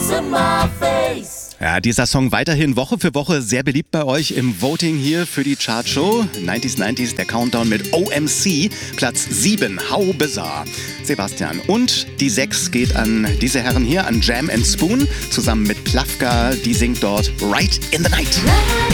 looks on my face. Ja, dieser Song weiterhin Woche für Woche sehr beliebt bei euch im Voting hier für die Chartshow. 90s, der Countdown mit OMC. Platz 7, How Bizarre. Sebastian. Und die 6 geht an diese Herren hier, an Jam & Spoon, zusammen mit Plafka. Die singt dort Right in the Night.